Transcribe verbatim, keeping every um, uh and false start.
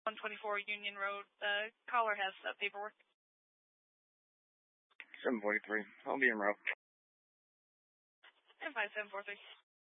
one twenty-four Union Road. The caller has uh, paperwork. seven forty-three. I'll be en route. And five seven four three.